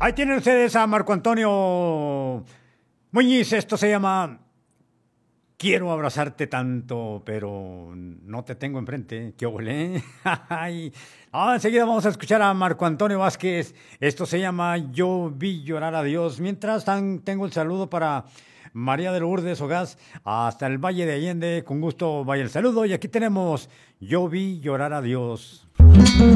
Ahí tienen ustedes a Marco Antonio Muñiz. Esto se llama Quiero abrazarte tanto, pero no te tengo enfrente. ¿Qué ole? Enseguida vamos a escuchar a Marco Antonio Vázquez. Esto se llama Yo vi llorar a Dios. Mientras tengo el saludo para María de Lourdes Ogaz hasta el Valle de Allende. Con gusto vaya el saludo. Y aquí tenemos Yo vi llorar a Dios.